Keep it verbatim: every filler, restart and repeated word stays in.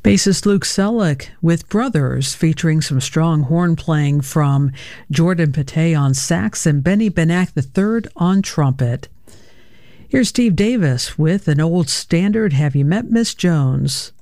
Bassist Luke Selleck with Brothers, featuring some strong horn playing from Jordan Pate on sax and Benny Benack the third on trumpet. Here's Steve Davis with an old standard, Have You Met Miss Jones?